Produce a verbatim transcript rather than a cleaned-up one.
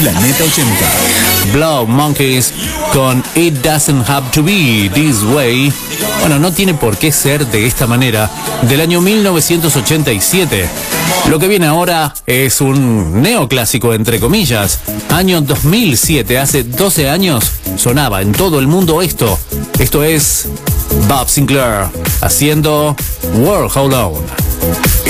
Planeta ochenta. Blow Monkeys con It Doesn't Have to Be This Way. Bueno, no tiene por qué ser de esta manera, del año mil novecientos ochenta y siete. Lo que viene ahora es un neoclásico, entre comillas. Año dos mil siete, hace doce años, sonaba en todo el mundo esto. Esto es Bob Sinclair haciendo World Hold On.